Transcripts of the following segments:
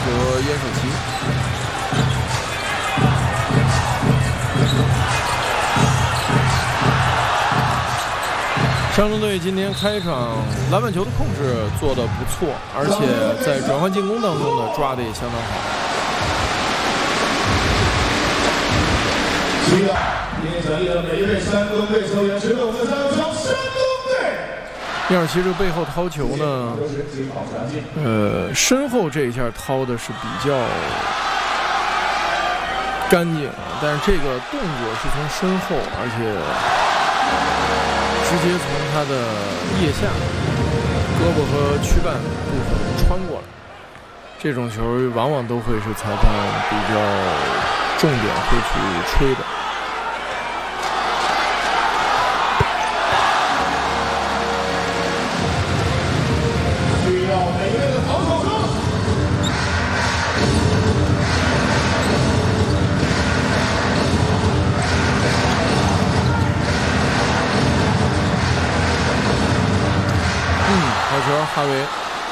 和烟手旗。山东队今天开场篮板球的控制做得不错，而且在转换进攻当中呢抓得也相当好。 需要今天奖励的每一位山东队球员，值得我们的山东队。 米尔奇这背后掏球呢，身后这一下掏的是比较干净，但是这个动作是从身后，而且直接从他的腋下、胳膊和躯干部分穿过来。这种球往往都会是裁判比较重点会去吹的。 需要每一位的防守者。 好球，哈维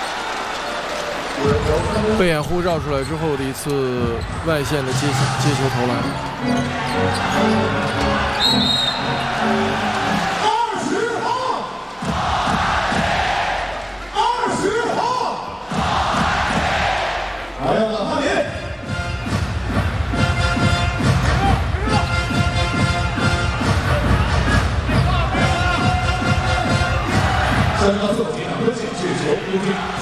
被掩护绕出来之后的一次外线的接球投篮。 20号，还有呢，哈林。3到4号进场，推进，制球，攻击。